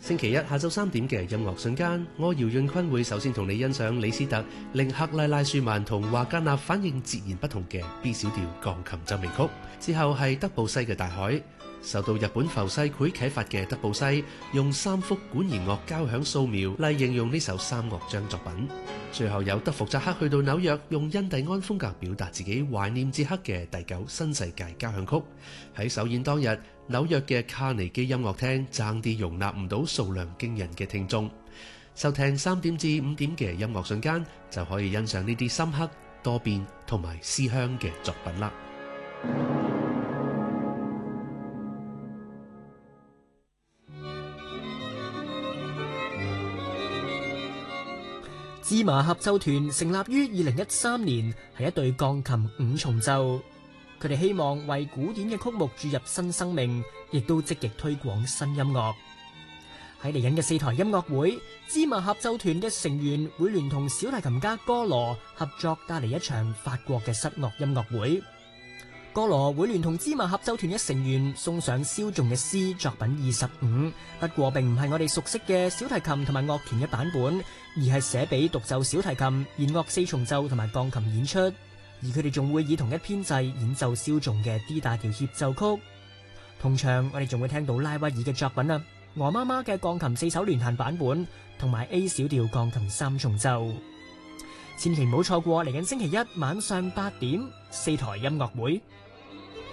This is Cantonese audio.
星期一下晝3點嘅音樂瞬間，我姚潤坤會首先同你欣賞李斯特令克拉拉舒曼同華格納反應截然不同嘅 B 小調鋼琴奏鳴曲。之後係德布西嘅大海，受到日本浮世繪啟發嘅德布西用3幅管弦樂交響素描嚟形容呢首3樂章作品。最後有德福扎克去到紐約，用印第安風格表達自己懷念捷克嘅第9新世界交響曲。喺首演當日，紐約嘅卡尼基音樂廳爭啲容納唔到數量驚人嘅聽眾。收聽3點至5點嘅音樂瞬間，就可以欣賞呢啲深刻、多變同埋思鄉嘅作品啦。 芝麻合奏團成立於2013年，係一隊鋼琴5重奏。佢哋希望為古典嘅曲目注入新生命，亦都積極推廣新音樂。喺嚟緊嘅4台音樂會，芝麻合奏團嘅成員會聯同小提琴家哥羅合作帶嚟一場法國嘅室樂音樂會。哥羅會聯同芝麻合奏團嘅成員送上蕭頌嘅詩作品25，不過並唔係我哋熟悉嘅小提琴同埋樂團嘅版本，而係寫俾獨奏小提琴、弦樂4重奏同埋鋼琴演出。而佢哋仲會以同一編制演奏蕭頌嘅 D 大調協奏曲。同場我哋仲會聽到拉威爾嘅作品啊，鵝媽媽嘅鋼琴4手聯彈版本同埋 A 小調鋼琴3重奏。千祈唔好錯過嚟緊星期一晚上8點4台音樂會。